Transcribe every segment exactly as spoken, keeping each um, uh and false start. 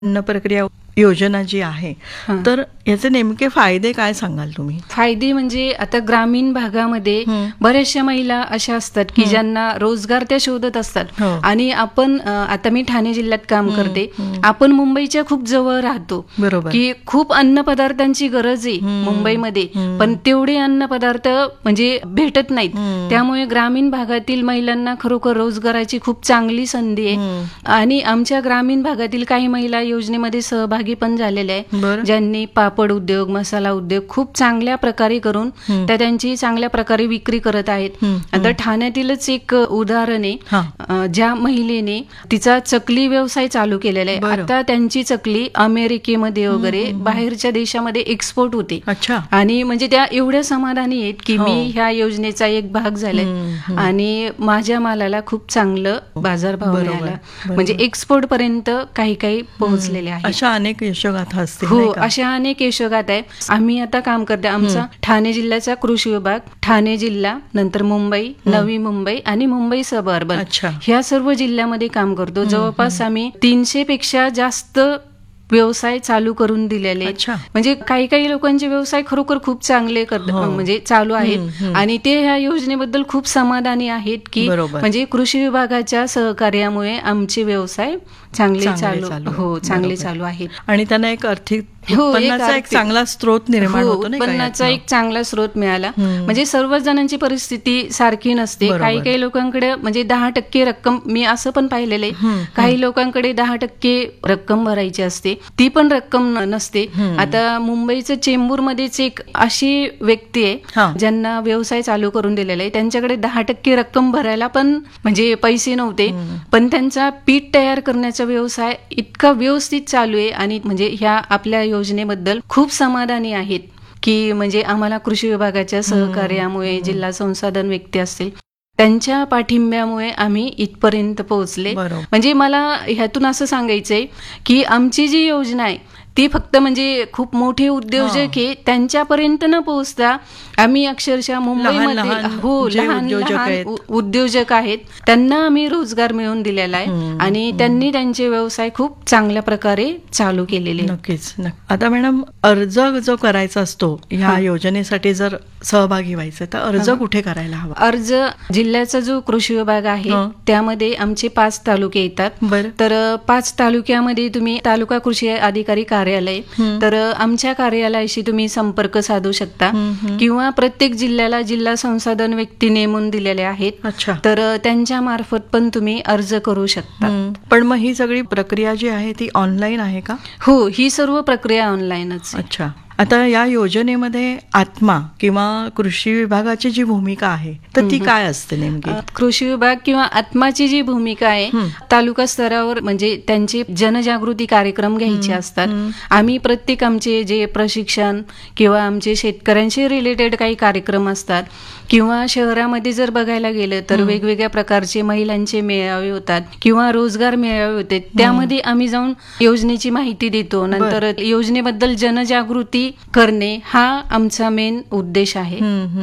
अन्न प्रक्रिया योजना जी आहे, तर याचे नेमके फायदे काय सांगाल तुम्ही? फायदे म्हणजे आता ग्रामीण भागामध्ये बऱ्याचशा महिला अशा असतात की ज्यांना रोजगार त्या शोधत असतात आणि आपण आता मी ठाणे जिल्ह्यात काम करते, आपण मुंबईच्या खूप जवळ राहतो, बरोबर की खूप अन्न पदार्थांची गरज आहे मुंबईमध्ये, पण तेवढे अन्न पदार्थ म्हणजे भेटत नाहीत. त्यामुळे ग्रामीण भागातील महिलांना खरोखर रोजगाराची खूप चांगली संधी आहे आणि आमच्या ग्रामीण भागातील काही महिला योजनेमध्ये सहभागी पण झालेले आहे, ज्यांनी पापड उद्योग, मसाला उद्योग खूप चांगल्या प्रकारे करून त्या त्यांची चांगल्या प्रकारे विक्री करत आहेत. आता ठाण्यातीलच एक उदाहरण आहे, ज्या महिलेने तिचा चकली व्यवसाय चालू केलेला आहे. आता त्यांची चकली अमेरिकेमध्ये वगैरे बाहेरच्या देशामध्ये एक्सपोर्ट होते आणि म्हणजे त्या एवढ्या समाधानी आहेत की मी ह्या योजनेचा एक भाग झाले आणि माझ्या मालाला खूप चांगलं बाजारभाव मिळाला, म्हणजे एक्सपोर्ट पर्यंत काही काही पोहोचलेले आहेत. अशा अनेक यशोगाथा असतील. हो, अशा अनेक यशोगाथा आहे. आम्ही आता काम करते, आमचा ठाणे जिल्ह्याचा कृषी विभाग, ठाणे जिल्हा, नंतर मुंबई, नवी मुंबई आणि मुंबई सबअर्बन ह्या सर्व जिल्ह्यामध्ये काम करतो. जवळपास आम्ही तीनशे पेक्षा जास्त व्यवसाय चालू करून दिलेले, म्हणजे काही काही लोकांचे व्यवसाय खरोखर खूप चांगले म्हणजे चालू आहेत आणि ते ह्या योजनेबद्दल खूप समाधानी आहेत की म्हणजे कृषी विभागाच्या सहकार्यामुळे आमचे व्यवसाय चांगले चालू हो चांगले चालू आहेत आणि त्यांना एक आर्थिक उत्पन्नाचा एक चांगला स्रोत निर्माण होतो, उत्पन्नाचा एक चांगला स्रोत मिळाला. म्हणजे सर्वच जणांची परिस्थिती सारखी नसते, काही काही लोकांकडे म्हणजे दहा टक्के रक्कम, मी असं पण पाहिलेलं आहे, काही लोकांकडे दहा टक्के रक्कम भरायची असते, ती पण रक्कम नसते. आता मुंबईचं चेंबूरमध्येच एक अशी व्यक्ती आहे ज्यांना व्यवसाय चालू करून दिलेला आहे, त्यांच्याकडे दहा टक्के रक्कम भरायला पण म्हणजे पैसे नव्हते, पण त्यांचा पीठ तयार करण्याचा व्यवसाय इतका व्यवस्थित चालू आहे आणि म्हणजे ह्या आपल्या योजनेबद्दल खूप समाधानी आहेत की म्हणजे आम्हाला कृषी विभागाच्या सहकार्यामुळे, जिल्हा संसाधन व्यक्ती असतील त्यांच्या पाठिंब्यामुळे आम्ही इथपर्यंत पोहोचले. म्हणजे मला ह्यातून असं सांगायचंय की आमची जी योजना आहे ती फक्त म्हणजे खूप मोठे उद्योजक आहे त्यांच्यापर्यंत न पोहोचता आम्ही अक्षरशः मुंबईमध्ये हो लहान लहान उद्योजक आहेत त्यांना आम्ही रोजगार मिळवून दिलेला आहे आणि त्यांनी त्यांचे व्यवसाय खूप चांगल्या प्रकारे चालू केलेले. नक्कीच. आता मॅडम, अर्ज जो करायचा असतो ह्या योजनेसाठी, जर सहभागी व्हायचं तर अर्ज कुठे करायला हवा? अर्ज जिल्ह्याचा जो कृषी विभाग आहे त्यामध्ये आमचे पाच तालुके येतात. तर पाच तालुक्यामध्ये तुम्ही तालुका कृषी अधिकारी कार्यालय, तर आमच्या कार्यालयाशी तुम्ही संपर्क साधू शकता किंवा प्रत्येक जिल्ह्याला जिल्हा संसाधन व्यक्ती नेमून दिलेले आहेत, तर त्यांच्या मार्फत पण तुम्ही अर्ज करू शकता. पण मग ही सगळी प्रक्रिया जी आहे ती ऑनलाईन आहे का? हो, ही सर्व प्रक्रिया ऑनलाईनच. अच्छा. आता या योजनेमध्ये आत्मा किंवा कृषी विभागाची जी भूमिका आहे तर ती काय असते नेमकी? कृषी विभाग किंवा आत्माची जी भूमिका आहे, तालुका स्तरावर म्हणजे त्यांचे जनजागृती कार्यक्रम घ्यायचे असतात. आम्ही प्रत्येक आमचे जे प्रशिक्षण किंवा आमचे शेतकऱ्यांशी रिलेटेड काही कार्यक्रम असतात किंवा शहरामध्ये जर बघायला गेलं तर वेगवेगळ्या प्रकारचे महिलांचे मेळावे होतात किंवा रोजगार मेळावे होते, त्यामध्ये आम्ही जाऊन योजनेची माहिती देतो. नंतर योजनेबद्दल जनजागृती करणे हा आमचा मेन उद्देश आहे.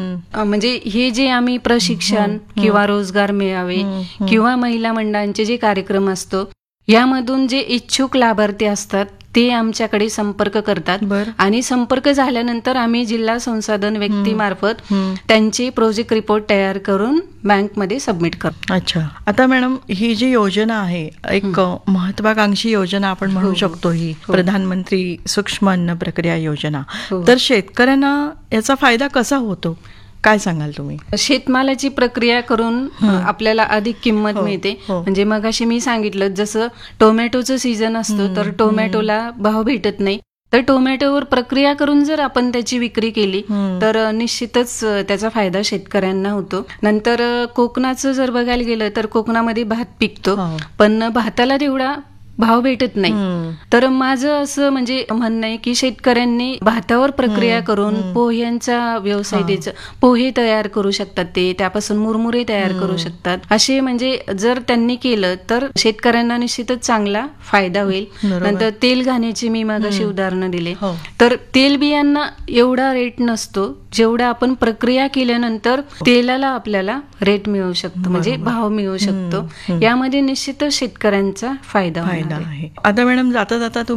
म्हणजे हे जे आम्ही प्रशिक्षण किंवा रोजगार मेळावे किंवा महिला मंडळांचे जे कार्यक्रम असतो यामधून जे इच्छुक लाभार्थी असतात ते आमच्याकडे संपर्क करतात आणि संपर्क झाल्यानंतर आम्ही जिल्हा संसाधन व्यक्तीमार्फत त्यांचे प्रोजेक्ट रिपोर्ट तयार करून बँकमध्ये सबमिट करतो. अच्छा. आता मॅडम, ही जी योजना आहे एक महत्वाकांक्षी योजना आपण म्हणू शकतो, ही प्रधानमंत्री सूक्ष्म अन्न प्रक्रिया योजना, तर शेतकऱ्यांना याचा फायदा कसा होतो काय सांगाल तुम्ही? शेतमालाची प्रक्रिया करून आपल्याला अधिक किंमत मिळते. म्हणजे मगाशी मी सांगितलं जसं टोमॅटोचं सीझन असतो तर टोमॅटोला भाव भेटत नाही, तर टोमॅटोवर प्रक्रिया करून जर आपण त्याची विक्री केली तर निश्चितच त्याचा फायदा शेतकऱ्यांना होतो. नंतर कोकणाचं जर बघायला गेलं तर कोकणामध्ये भात पिकतो, पण भाताला तेवढा भाव भेटत नाही, तर माझं असं म्हणजे म्हणणं आहे की शेतकऱ्यांनी भातावर प्रक्रिया करून पोह्यांचा व्यवसाय द्यायचा, पोहे तयार करू शकतात, ते त्यापासून मुरमुरे तयार करू शकतात. असे म्हणजे जर त्यांनी केलं तर शेतकऱ्यांना निश्चितच चांगला फायदा होईल. नंतर तेल घाण्याची मी मगाशी उदाहरणं दिले, तर तेलबियांना एवढा रेट नसतो जेवढा आपण प्रक्रिया केल्यानंतर तेलाला आपल्याला रेट मिळू शकतो, म्हणजे भाव मिळू शकतो. यामध्ये निश्चितच शेतकऱ्यांचा फायदा होईल. फायदा आहे. आता मॅडम जाता जाता